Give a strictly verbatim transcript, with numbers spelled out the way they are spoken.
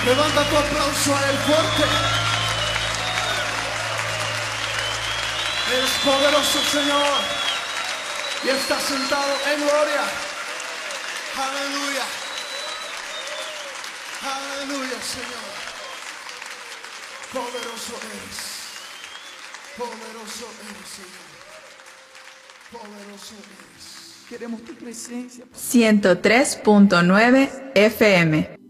Levanta tu aplauso a Él fuerte. Es poderoso, Señor, y está sentado en gloria. Aleluya. Aleluya, Señor. Poderoso eres. Poderoso eres, Señor. Poderoso eres. Queremos tu presencia. ciento tres punto nueve F M